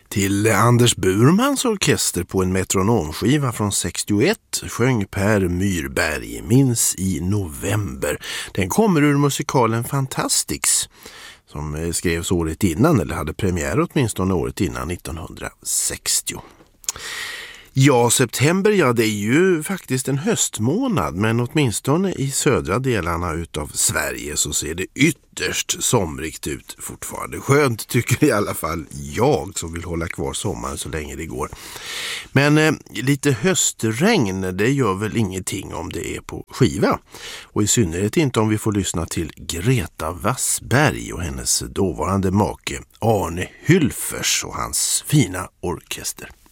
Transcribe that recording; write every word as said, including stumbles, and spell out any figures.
Till Anders Burmans orkester på en metronomskiva från sextioett sjöng Per Myrberg Minns i november. Den kommer ur musikalen Fantastics som skrevs året innan, eller hade premiär åtminstone året innan, nittonhundrasextio. Ja, september, ja det är ju faktiskt en höstmånad, men åtminstone i södra delarna utav Sverige så ser det ytterst somrigt ut fortfarande. Skönt tycker i alla fall jag som vill hålla kvar sommaren så länge det går. Men eh, lite höstregn, det gör väl ingenting om det är på skiva. Och i synnerhet inte om vi får lyssna till Greta Wassberg och hennes dåvarande make Arne Hülfers och hans fina orkester.